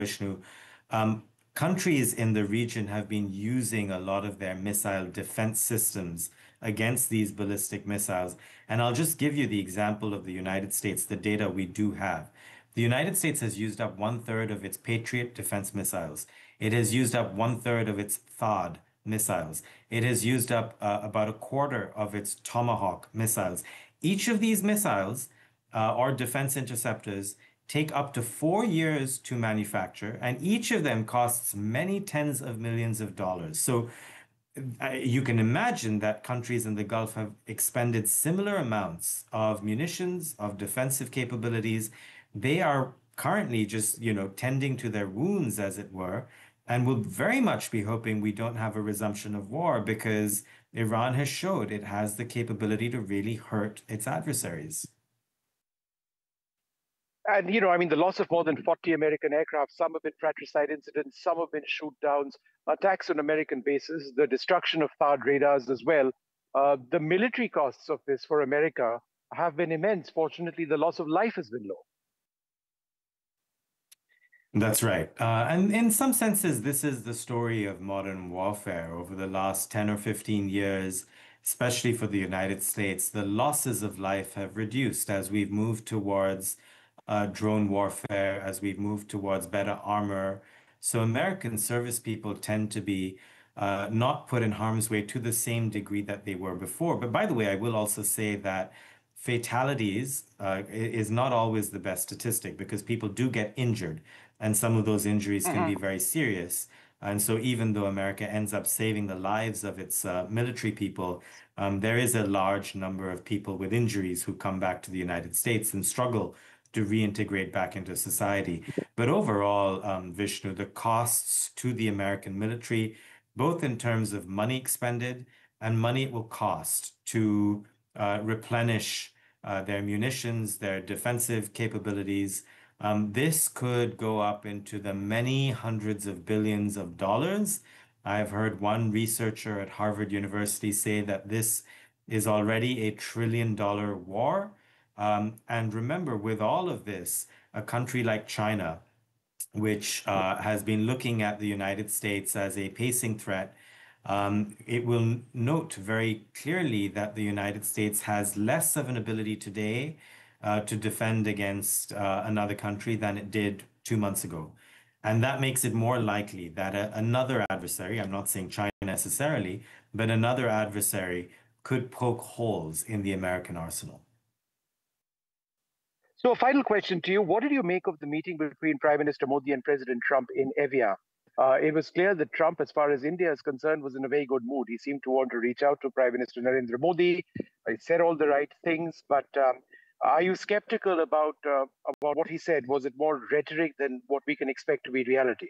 Vishnu. Um, Countries in the region have been using a lot of their missile defense systems against these ballistic missiles. And I'll just give you the example of the United States, the data we do have. The United States has used up one third of its Patriot defense missiles. It has used up one third of its THAAD missiles. It has used up about a quarter of its Tomahawk missiles. Each of these missiles or defense interceptors take up to 4 years to manufacture, and each of them costs many tens of millions of dollars. So you can imagine that countries in the Gulf have expended similar amounts of munitions, of defensive capabilities. They are currently just, tending to their wounds, as it were, and will very much be hoping we don't have a resumption of war because Iran has showed it has the capability to really hurt its adversaries. And, the loss of more than 40 American aircraft, some have been fratricide incidents, some have been shoot downs, attacks on American bases, the destruction of THAAD radars as well. The military costs of this for America have been immense. Fortunately, the loss of life has been low. That's right. And in some senses, this is the story of modern warfare over the last 10 or 15 years, especially for the United States. The losses of life have reduced as we've moved towards drone warfare, as we've moved towards better armor. So American service people tend to be not put in harm's way to the same degree that they were before. But by the way, I will also say that fatalities is not always the best statistic because people do get injured, and some of those injuries can be very serious. And so, even though America ends up saving the lives of its military people, there is a large number of people with injuries who come back to the United States and struggle to reintegrate back into society. But overall, Vishnu, the costs to the American military, both in terms of money expended and money it will cost to replenish their munitions, their defensive capabilities. This could go up into the many hundreds of billions of dollars. I've heard one researcher at Harvard University say that this is already $1 trillion war. And remember, with all of this, a country like China, which has been looking at the United States as a pacing threat, it will note very clearly that the United States has less of an ability today to defend against another country than it did 2 months ago. And that makes it more likely that another adversary, I'm not saying China necessarily, but another adversary could poke holes in the American arsenal. So, a final question to you. What did you make of the meeting between Prime Minister Modi and President Trump in Evian? It was clear that Trump, as far as India is concerned, was in a very good mood. He seemed to want to reach out to Prime Minister Narendra Modi. He said all the right things, but are you skeptical about what he said? Was it more rhetoric than what we can expect to be reality?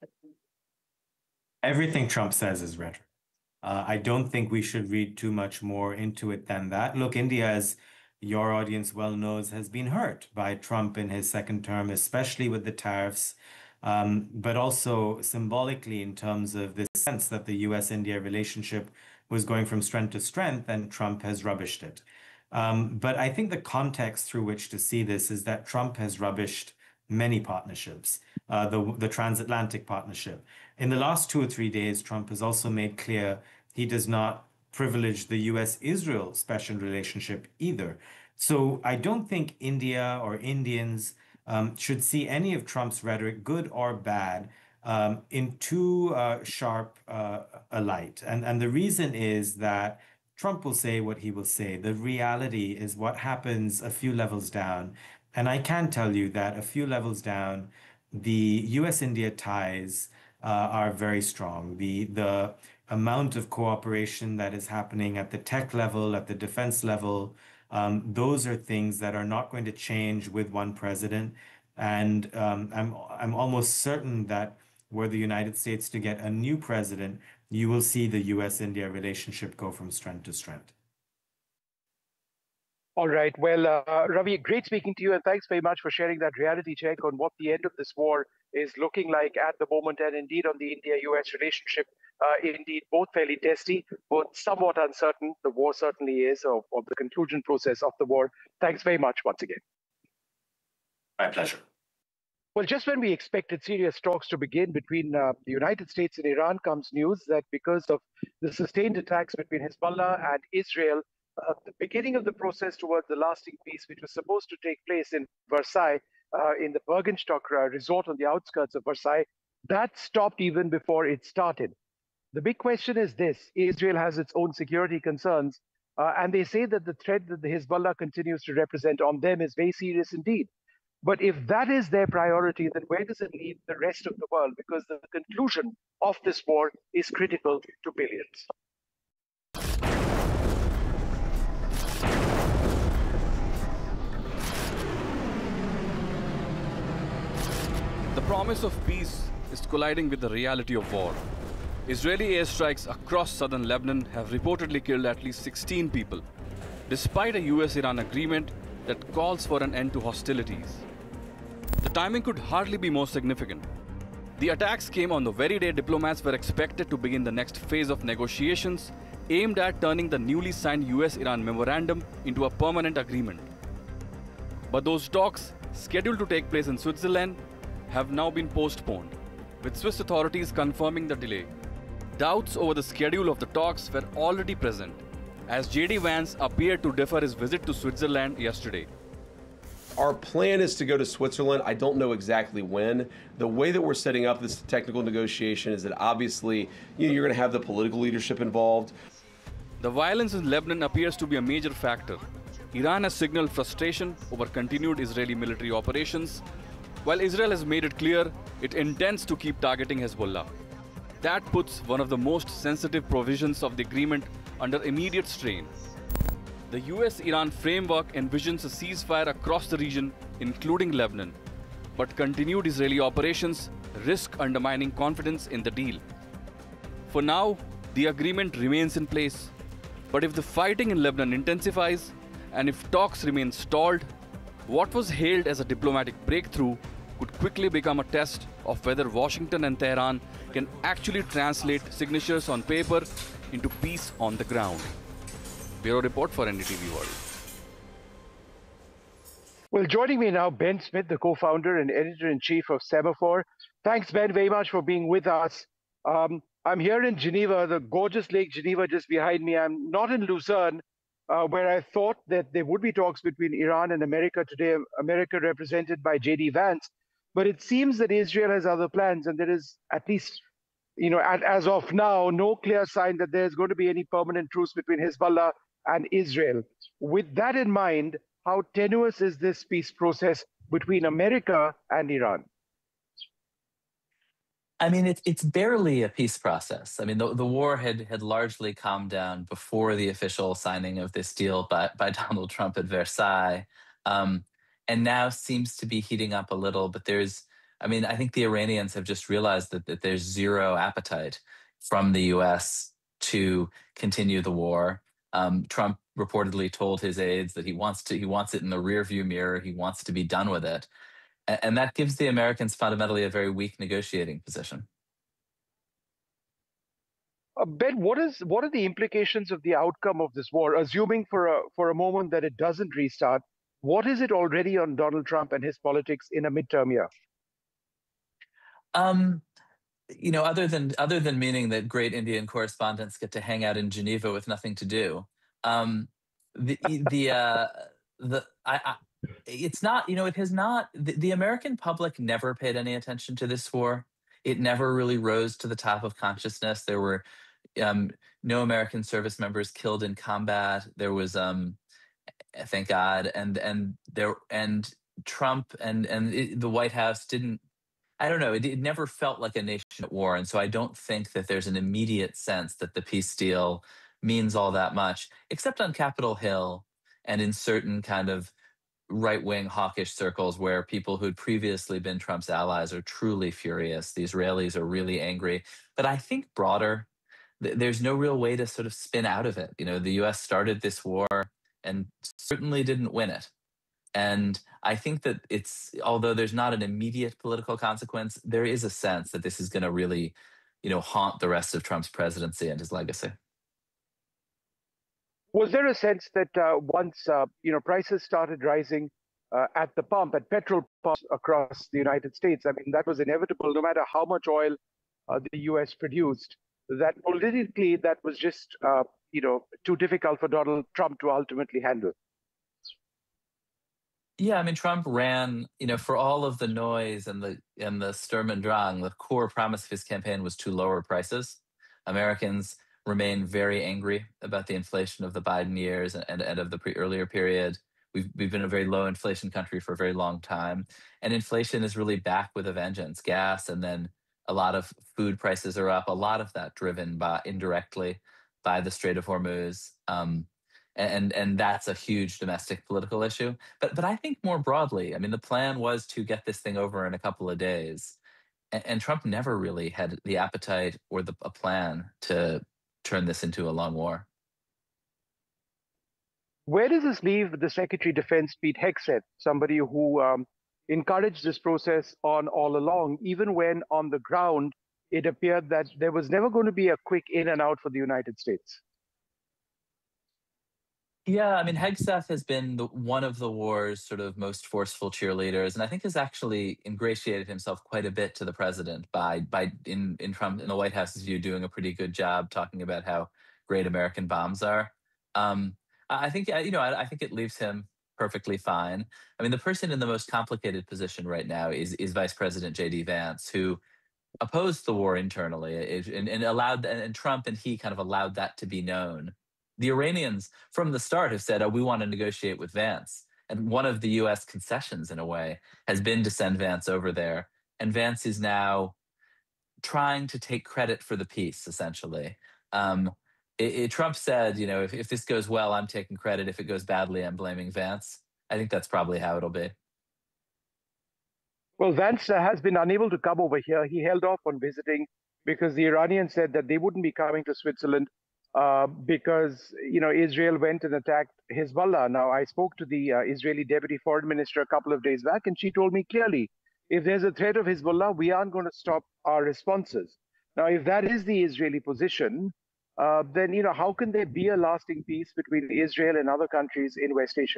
Everything Trump says is rhetoric. I don't think we should read too much more into it than that. Look, India, as your audience well knows, has been hurt by Trump in his second term, especially with the tariffs, but also symbolically in terms of this sense that the US-India relationship was going from strength to strength, and Trump has rubbished it. But I think the context through which to see this is that Trump has rubbished many partnerships, the transatlantic partnership. In the last 2 or 3 days, Trump has also made clear he does not privilege the US-Israel special relationship either. So I don't think India or Indians should see any of Trump's rhetoric, good or bad, in too sharp a light. And the reason is that Trump will say what he will say. The reality is what happens a few levels down. And I can tell you that a few levels down, the US-India ties are very strong. The amount of cooperation that is happening at the tech level, at the defense level, those are things that are not going to change with one president. And I'm almost certain that were the United States to get a new president, you will see the US-India relationship go from strength to strength. All right. Well, Ravi, great speaking to you, and thanks very much for sharing that reality check on what the end of this war is looking like at the moment, and indeed on the India-US relationship. Indeed, both fairly testy, both somewhat uncertain. The war certainly is, of the conclusion process of the war. Thanks very much once again. My pleasure. Well, just when we expected serious talks to begin between the United States and Iran, comes news that because of the sustained attacks between Hezbollah and Israel, the beginning of the process towards the lasting peace, which was supposed to take place in Versailles, in the Bergenstock resort on the outskirts of Versailles, that stopped even before it started. The big question is this: Israel has its own security concerns, and they say that the threat that the Hezbollah continues to represent on them is very serious indeed. But if that is their priority, then where does it leave the rest of the world? Because the conclusion of this war is critical to billions. The promise of peace is colliding with the reality of war. Israeli airstrikes across southern Lebanon have reportedly killed at least 16 people, despite a US-Iran agreement that calls for an end to hostilities. The timing could hardly be more significant. The attacks came on the very day diplomats were expected to begin the next phase of negotiations aimed at turning the newly signed US-Iran memorandum into a permanent agreement. But those talks, scheduled to take place in Switzerland, have now been postponed, with Swiss authorities confirming the delay. Doubts over the schedule of the talks were already present, as J.D. Vance appeared to defer his visit to Switzerland yesterday. Our plan is to go to Switzerland. I don't know exactly when. The way that we're setting up this technical negotiation is that obviously you're going to have the political leadership involved. The violence in Lebanon appears to be a major factor. Iran has signaled frustration over continued Israeli military operations, while Israel has made it clear it intends to keep targeting Hezbollah. That puts one of the most sensitive provisions of the agreement under immediate strain. The US-Iran framework envisions a ceasefire across the region, including Lebanon, but continued Israeli operations risk undermining confidence in the deal. For now, the agreement remains in place, but if the fighting in Lebanon intensifies and if talks remain stalled, what was hailed as a diplomatic breakthrough could quickly become a test of whether Washington and Tehran can actually translate signatures on paper into peace on the ground. Bureau Report for NDTV World. Well, joining me now, Ben Smith, the co-founder and editor-in-chief of Semaphore. Thanks, Ben, very much for being with us. I'm here in Geneva, the gorgeous Lake Geneva just behind me. I'm not in Lucerne, where I thought that there would be talks between Iran and America today, America represented by J.D. Vance. But it seems that Israel has other plans, and there is, at least, as of now, no clear sign that there's going to be any permanent truce between Hezbollah and Israel. With that in mind, how tenuous is this peace process between America and Iran? I mean, it's barely a peace process. I mean, the war had largely calmed down before the official signing of this deal by Donald Trump at Versailles, and now seems to be heating up a little. But I think the Iranians have just realized that there's zero appetite from the U.S. to continue the war. Trump reportedly told his aides that he wants it in the rearview mirror. He wants to be done with it. And that gives the Americans fundamentally a very weak negotiating position. Ben, what are the implications of the outcome of this war? Assuming for a moment that it doesn't restart, what is it already on Donald Trump and his politics in a midterm year? Other than meaning that great Indian correspondents get to hang out in Geneva with nothing to do, it's not, it has not, the American public never paid any attention to this war. It never really rose to the top of consciousness. There were no American service members killed in combat. There was, thank God, and Trump and the White House didn't, I don't know, it never felt like a nation at war. And so I don't think that there's an immediate sense that the peace deal means all that much, except on Capitol Hill and in certain kind of right-wing hawkish circles where people who'd previously been Trump's allies are truly furious. The Israelis are really angry. But I think broader, there's no real way to sort of spin out of it. The U.S. started this war and certainly didn't win it. And I think that although there's not an immediate political consequence, there is a sense that this is going to really, haunt the rest of Trump's presidency and his legacy. Was there a sense that once prices started rising at the pump, at petrol stockpiles across the United States. I mean, that was inevitable, no matter how much oil the U.S. produced. That politically, that was just too difficult for Donald Trump to ultimately handle. Yeah, I mean, Trump ran, for all of the noise and the Sturm und Drang, the core promise of his campaign was to lower prices. Americans remain very angry about the inflation of the Biden years and of the earlier period. We've been a very low inflation country for a very long time, and inflation is really back with a vengeance. Gas, and then a lot of food prices are up. A lot of that driven by indirectly by the Strait of Hormuz. And that's a huge domestic political issue. But I think more broadly, I mean, the plan was to get this thing over in a couple of days, and Trump never really had the appetite or a plan to turn this into a long war. Where does this leave the Secretary of Defense, Pete Hegseth, somebody who encouraged this process on all along, even when on the ground it appeared that there was never going to be a quick in and out for the United States? Yeah, I mean, Hegseth has been one of the war's sort of most forceful cheerleaders, and I think has actually ingratiated himself quite a bit to the president by in Trump, in the White House's view, doing a pretty good job talking about how great American bombs are. I think I think it leaves him perfectly fine. I mean, the person in the most complicated position right now is Vice President J.D. Vance, who opposed the war internally and Trump and he kind of allowed that to be known. The Iranians from the start have said, oh, we want to negotiate with Vance. And one of the US concessions, in a way, has been to send Vance over there. And Vance is now trying to take credit for the peace, essentially. Trump said, if this goes well, I'm taking credit. If it goes badly, I'm blaming Vance. I think that's probably how it'll be. Well, Vance has been unable to come over here. He held off on visiting because the Iranians said that they wouldn't be coming to Switzerland because Israel went and attacked Hezbollah. Now, I spoke to the Israeli Deputy Foreign Minister a couple of days back, and she told me clearly, if there's a threat of Hezbollah, we aren't going to stop our responses. Now, if that is the Israeli position, then how can there be a lasting peace between Israel and other countries in West Asia?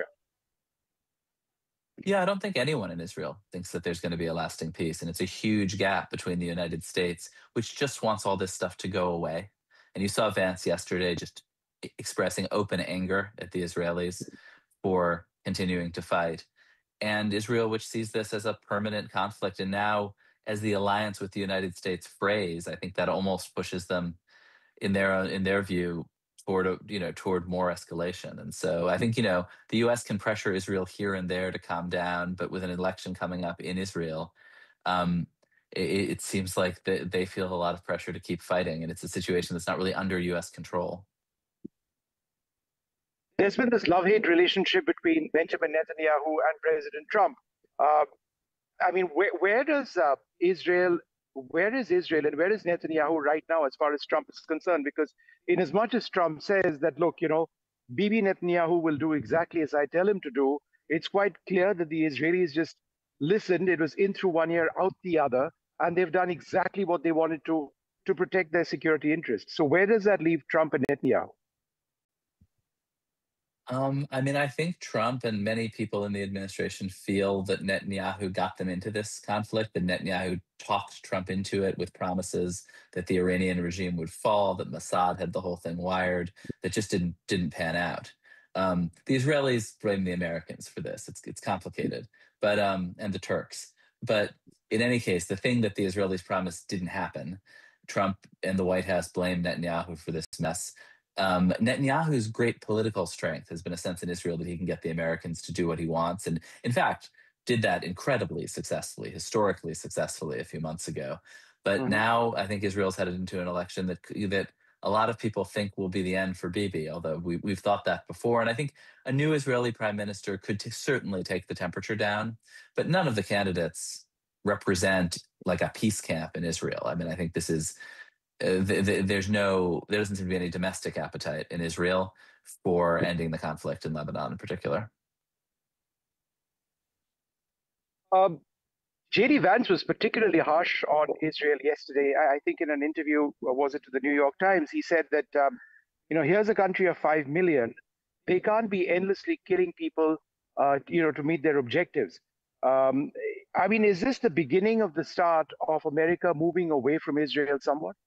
Yeah, I don't think anyone in Israel thinks that there's going to be a lasting peace, and it's a huge gap between the United States, which just wants all this stuff to go away. And you saw Vance yesterday just expressing open anger at the Israelis for continuing to fight. And Israel, which sees this as a permanent conflict, and now as the alliance with the United States frays, I think that almost pushes them in their view toward more escalation. And so I think, the US can pressure Israel here and there to calm down, but with an election coming up in Israel, it seems like they feel a lot of pressure to keep fighting, and it's a situation that's not really under US control. There's been this love-hate relationship between Benjamin Netanyahu and President Trump. I mean, where is Israel and where is Netanyahu right now as far as Trump is concerned? Because in as much as Trump says that, look, Bibi Netanyahu will do exactly as I tell him to do, it's quite clear that the Israelis just listened. It was in through one ear, out the other, and they've done exactly what they wanted to protect their security interests. So where does that leave Trump and Netanyahu? I mean, I think Trump and many people in the administration feel that Netanyahu got them into this conflict, that Netanyahu talked Trump into it with promises that the Iranian regime would fall, that Mossad had the whole thing wired, that just didn't pan out. The Israelis blame the Americans for this. It's complicated, but and the Turks. But in any case, the thing that the Israelis promised didn't happen. Trump and the White House blame Netanyahu for this mess. Netanyahu's great political strength has been a sense in Israel that he can get the Americans to do what he wants, and in fact did that incredibly successfully, historically successfully a few months ago. But now I think Israel's headed into an election that a lot of people think will be the end for Bibi, although we've thought that before. And I think a new Israeli prime minister could certainly take the temperature down, but none of the candidates represent like a peace camp in Israel. I mean, I think this is there doesn't seem to be any domestic appetite in Israel for ending the conflict in Lebanon in particular. J.D. Vance was particularly harsh on Israel yesterday. I think in an interview, or was it to the New York Times, he said that, here's a country of 5 million. They can't be endlessly killing people, to meet their objectives. I mean, is this the beginning of the start of America moving away from Israel somewhat?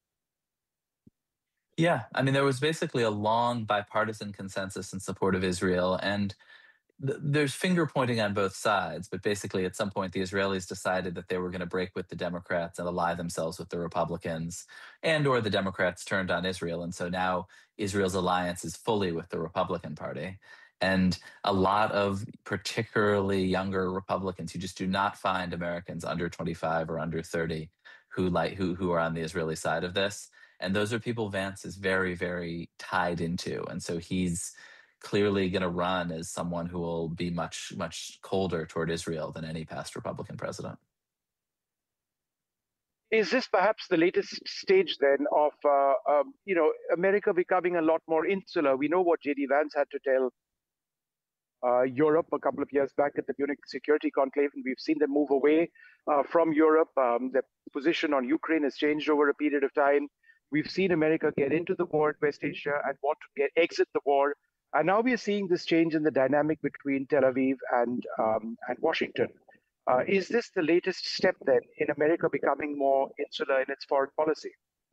Yeah, I mean, there was basically a long bipartisan consensus in support of Israel, and there's finger pointing on both sides, but basically at some point the Israelis decided that they were going to break with the Democrats and ally themselves with the Republicans, and or the Democrats turned on Israel, and so now Israel's alliance is fully with the Republican Party. And a lot of particularly younger Republicans, you just do not find Americans under 25 or under 30 who are on the Israeli side of this. And those are people Vance is very, very tied into. And so he's clearly going to run as someone who will be much, much colder toward Israel than any past Republican president. Is this perhaps the latest stage then of America becoming a lot more insular? We know what J.D. Vance had to tell Europe a couple of years back at the Munich Security Conclave, and we've seen them move away from Europe. Their position on Ukraine has changed over a period of time. We've seen America get into the war in West Asia and want to exit the war. And now we are seeing this change in the dynamic between Tel Aviv and Washington. Is this the latest step then in America becoming more insular in its foreign policy?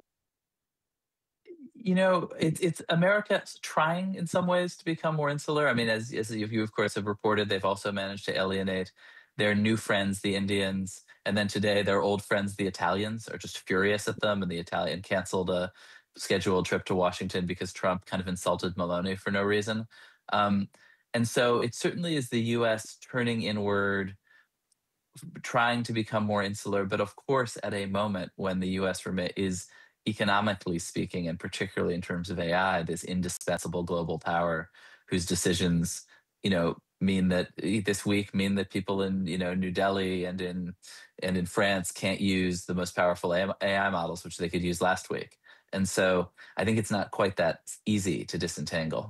You know, it's America trying in some ways to become more insular. I mean, as you of course have reported, they've also managed to alienate their new friends, the Indians, and then today their old friends, the Italians, are just furious at them, and the Italian canceled a scheduled trip to Washington because Trump kind of insulted Maloney for no reason. And so it certainly is the U.S. turning inward, trying to become more insular, but of course at a moment when the U.S. is economically speaking, and particularly in terms of AI, this indispensable global power whose decisions, mean that this week mean that people in, New Delhi and in France can't use the most powerful AI models, which they could use last week. And so I think it's not quite that easy to disentangle.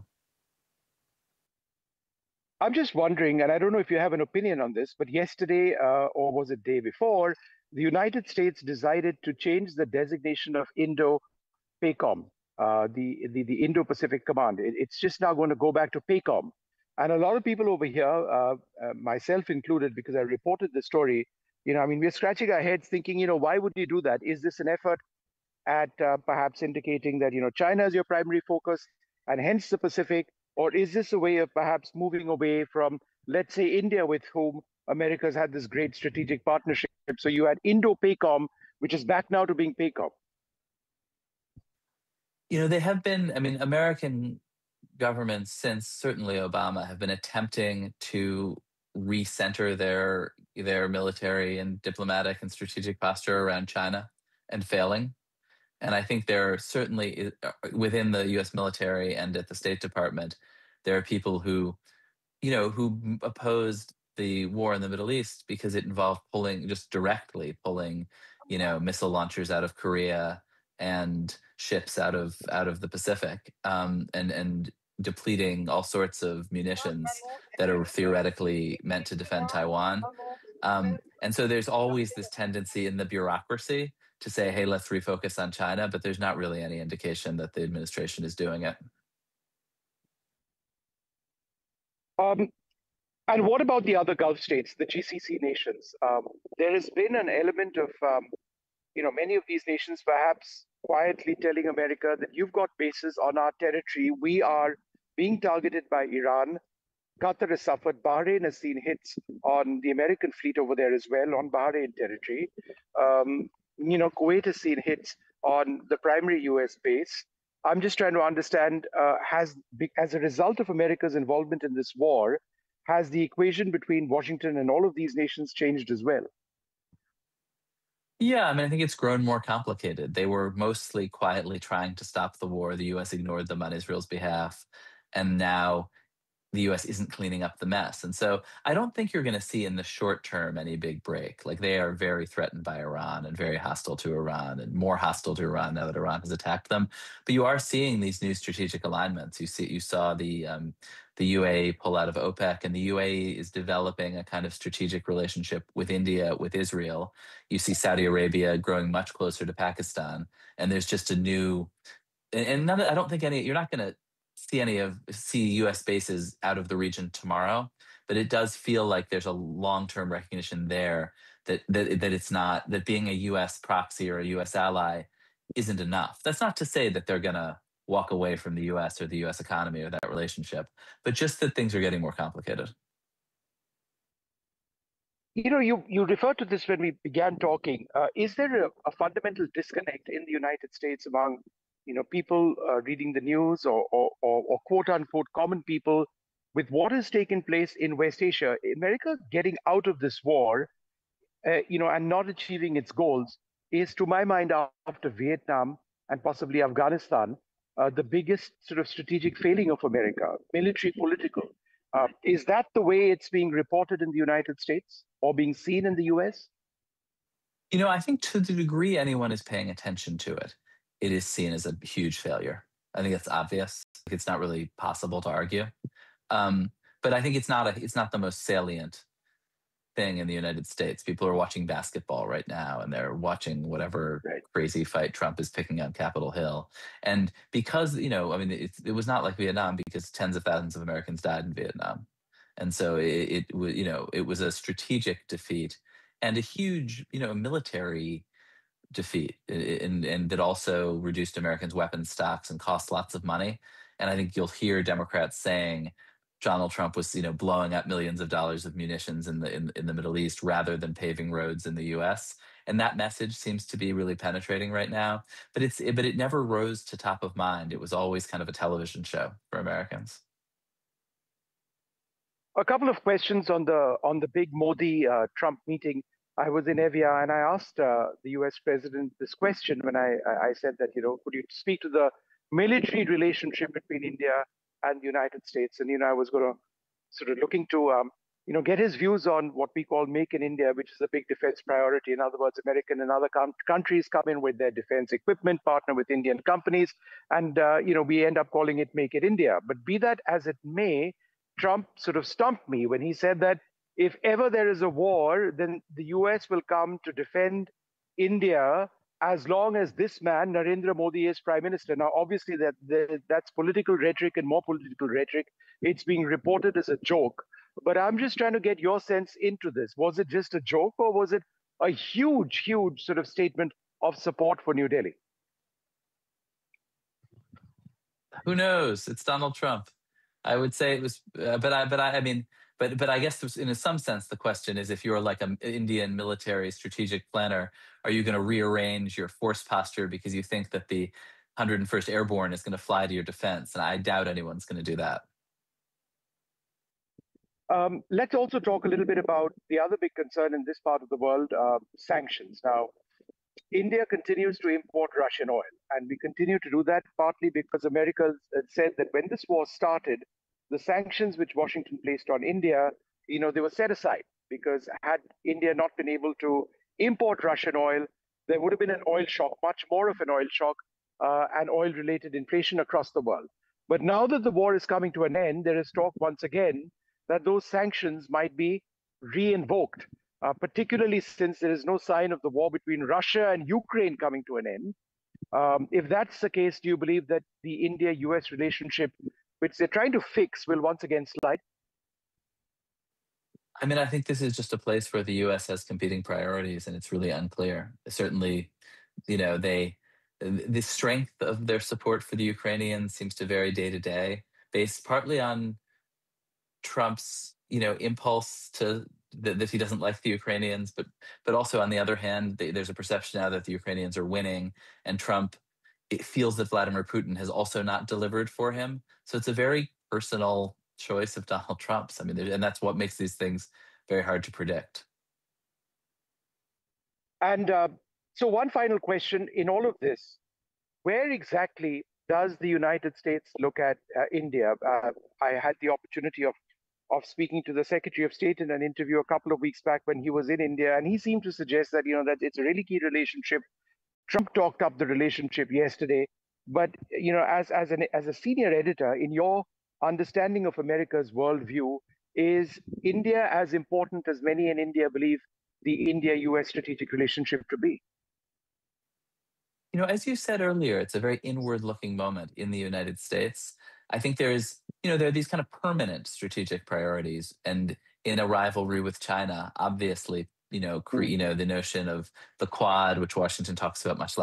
I'm just wondering, and I don't know if you have an opinion on this, but yesterday, or was it day before, the United States decided to change the designation of Indo-PACOM, the Indo-Pacific Command. It's just now going to go back to PACOM. And a lot of people over here, myself included, because I reported the story, we're scratching our heads thinking, why would you do that? Is this an effort at perhaps indicating that, China is your primary focus and hence the Pacific? Or is this a way of perhaps moving away from, let's say, India, with whom America's had this great strategic partnership? So you had Indo-PACOM, which is back now to being PACOM. They have been, American governments since certainly Obama have been attempting to recenter their military and diplomatic and strategic posture around China and failing. And I think there are certainly within the U.S. military and at the State Department, there are people who opposed the war in the Middle East because it involved directly pulling, missile launchers out of Korea and ships out of the Pacific, and depleting all sorts of munitions that are theoretically meant to defend Taiwan. And so there's always this tendency in the bureaucracy to say, hey, let's refocus on China, but there's not really any indication that the administration is doing it. And what about the other Gulf states, the GCC nations? There has been an element of, many of these nations perhaps quietly telling America that you've got bases on our territory. We are being targeted by Iran. Qatar has suffered. Bahrain has seen hits on the American fleet over there as well, on Bahrain territory. Kuwait has seen hits on the primary US base. I'm just trying to understand, as a result of America's involvement in this war, has the equation between Washington and all of these nations changed as well? Yeah, I think it's grown more complicated. They were mostly quietly trying to stop the war. The U.S. ignored them on Israel's behalf. And now the U.S. isn't cleaning up the mess. And so I don't think you're going to see in the short term any big break. Like, they are very threatened by Iran and very hostile to Iran, and more hostile to Iran now that Iran has attacked them. But you are seeing these new strategic alignments. You saw the UAE pull out of OPEC, and the UAE is developing a kind of strategic relationship with India, with Israel. You see Saudi Arabia growing much closer to Pakistan, and there's just a new, and none, I don't think you're not going to see U.S. bases out of the region tomorrow, but it does feel like there's a long-term recognition there that it's not, that being a U.S. proxy or a U.S. ally isn't enough. That's not to say that they're going to walk away from the U.S. or the U.S. economy or that relationship, but just that things are getting more complicated. You referred to this when we began talking. Is there a fundamental disconnect in the United States among, people reading the news or quote unquote common people with what has taken place in West Asia? America getting out of this war, and not achieving its goals is, to my mind, after Vietnam and possibly Afghanistan, the biggest sort of strategic failing of America, military, political. Is that the way it's being reported in the United States or being seen in the US? I think to the degree anyone is paying attention to it, it is seen as a huge failure. I think that's obvious. It's not really possible to argue. But I think it's not the most salient thing in the United States. People are watching basketball right now, and they're watching whatever crazy fight Trump is picking on Capitol Hill. And because, it was not like Vietnam, because tens of thousands of Americans died in Vietnam. And so it was a strategic defeat and a huge, military defeat, and that also reduced Americans' weapons stocks and cost lots of money. And I think you'll hear Democrats saying Donald Trump was, blowing up millions of dollars of munitions in the Middle East rather than paving roads in the U.S. And that message seems to be really penetrating right now. But it never rose to top of mind. It was always kind of a television show for Americans. A couple of questions on the big Modi Trump meeting. I was in Evia and I asked the U.S. president this question when I said that, could you speak to the military relationship between India and the United States? And, I was going to sort of looking to, get his views on what we call Make in India, which is a big defense priority. In other words, American and other countries come in with their defense equipment, partner with Indian companies, and, we end up calling it Make in India. But be that as it may, Trump sort of stumped me when he said that if ever there is a war, then the US will come to defend India as long as this man, Narendra Modi, is prime minister. Now, obviously, that's political rhetoric and more political rhetoric. It's being reported as a joke. But I'm just trying to get your sense into this. Was it just a joke, or was it a huge, huge sort of statement of support for New Delhi? Who knows? It's Donald Trump. I would say it was, but I guess in some sense, the question is, if you're like an Indian military strategic planner, are you going to rearrange your force posture because you think that the 101st Airborne is going to fly to your defense? And I doubt anyone's going to do that. Let's also talk a little bit about the other big concern in this part of the world, sanctions. Now, India continues to import Russian oil, and we continue to do that partly because America said that when this war started, the sanctions which Washington placed on India, they were set aside, because had India not been able to import Russian oil, there would have been an oil shock, much more of an oil shock, and oil-related inflation across the world. But now that the war is coming to an end, there is talk once again that those sanctions might be re-invoked, particularly since there is no sign of the war between Russia and Ukraine coming to an end. If that's the case, do you believe that the India-US relationship, which they're trying to fix, will once again slide? I think this is just a place where the U.S. has competing priorities, and it's really unclear. Certainly, the strength of their support for the Ukrainians seems to vary day to day, based partly on Trump's, impulse that he doesn't like the Ukrainians, but also on the other hand, there's a perception now that the Ukrainians are winning, and Trump, it feels that Vladimir Putin has also not delivered for him. So it's a very personal choice of Donald Trump's. And that's what makes these things very hard to predict. And so one final question in all of this, where exactly does the United States look at India? I had the opportunity of speaking to the Secretary of State in an interview a couple of weeks back when he was in India, and he seemed to suggest that, that it's a really key relationship. Trump talked up the relationship yesterday, but as a senior editor, in your understanding of America's worldview, is India as important as many in India believe the India-US strategic relationship to be? As you said earlier, it's a very inward-looking moment in the United States. I think there are these kind of permanent strategic priorities, and in a rivalry with China, obviously the notion of the Quad, which Washington talks about much